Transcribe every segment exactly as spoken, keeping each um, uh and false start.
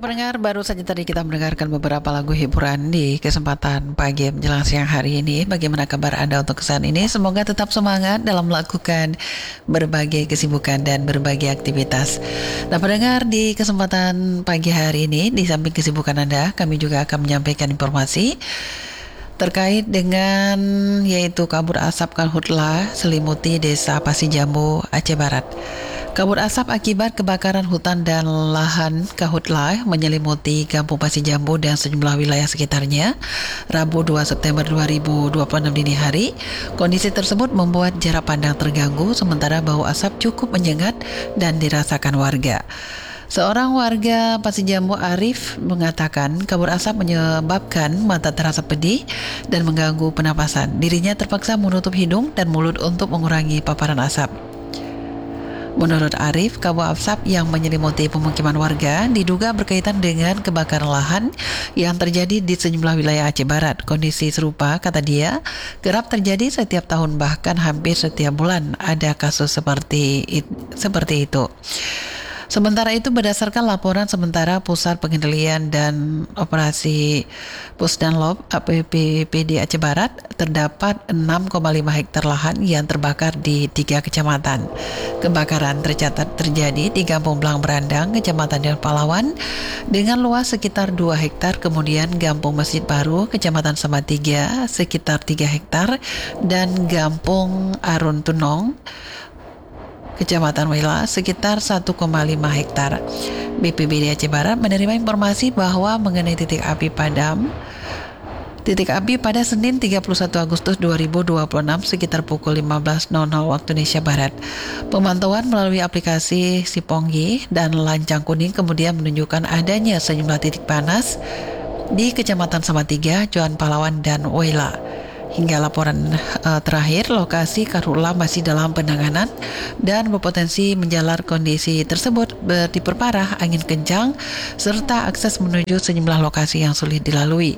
pendengar, baru saja tadi kita mendengarkan beberapa lagu hiburan di kesempatan pagi menjelang siang hari ini. Bagaimana kabar Anda untuk kesan ini? Semoga tetap semangat dalam melakukan berbagai kesibukan dan berbagai aktivitas. Nah pendengar, di kesempatan pagi hari ini, di samping kesibukan Anda, kami juga akan menyampaikan informasi terkait dengan yaitu kabut asap karhutla selimuti Desa Pasijambu, Aceh Barat. Kabut asap akibat kebakaran hutan dan lahan karhutla menyelimuti Kampung Pasijambu dan sejumlah wilayah sekitarnya Rabu dua September dua ribu dua puluh enam dini hari. Kondisi tersebut membuat jarak pandang terganggu, sementara bau asap cukup menyengat dan dirasakan warga. Seorang warga Pasijambu, Arif, mengatakan kabut asap menyebabkan mata terasa pedih dan mengganggu pernapasan. Dirinya terpaksa menutup hidung dan mulut untuk mengurangi paparan asap. Menurut Arif, kabut asap yang menyelimuti pemukiman warga diduga berkaitan dengan kebakaran lahan yang terjadi di sejumlah wilayah Aceh Barat. Kondisi serupa, kata dia, kerap terjadi setiap tahun, bahkan hampir setiap bulan ada kasus seperti it, seperti itu. Sementara itu, berdasarkan laporan sementara Pusat Pengendalian dan Operasi Pusdanlop A P B P D Aceh Barat, terdapat enam koma lima hektar lahan yang terbakar di tiga kecamatan. Kebakaran tercatat terjadi di Kampung Belang Berandang, Kecamatan Del Palawan, dengan luas sekitar dua hektar, kemudian Kampung Masjid Baru, Kecamatan Samatiga, sekitar tiga hektar, dan Kampung Arun Tunong, Kecamatan Wela, sekitar satu koma lima hektar. B P B D Aceh Barat menerima informasi bahwa mengenai titik api padam titik api pada Senin tiga puluh satu Agustus dua ribu dua puluh enam sekitar pukul lima belas waktu Indonesia Barat. Pemantauan melalui aplikasi Siponggi dan Lancang Kuning kemudian menunjukkan adanya sejumlah titik panas di Kecamatan Samatiga, Johan Palawan, dan Wela. Hingga laporan uh, terakhir, lokasi karhutla masih dalam penanganan dan berpotensi menjalar. Kondisi tersebut ber- diperparah angin kencang serta akses menuju sejumlah lokasi yang sulit dilalui.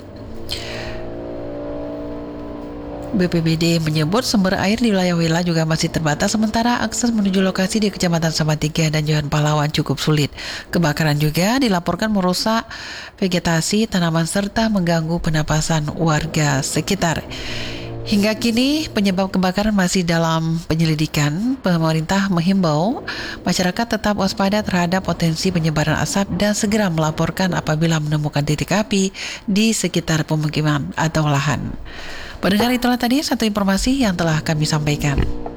B P B D menyebut sumber air di wilayah Wela juga masih terbatas, sementara akses menuju lokasi di Kecamatan Samatiga dan Johan Palawan cukup sulit. Kebakaran juga dilaporkan merusak vegetasi, tanaman, serta mengganggu pernapasan warga sekitar. Hingga kini penyebab kebakaran masih dalam penyelidikan. Pemerintah menghimbau masyarakat tetap waspada terhadap potensi penyebaran asap dan segera melaporkan apabila menemukan titik api di sekitar pemukiman atau lahan. Pendengar, itulah tadi satu informasi yang telah kami sampaikan.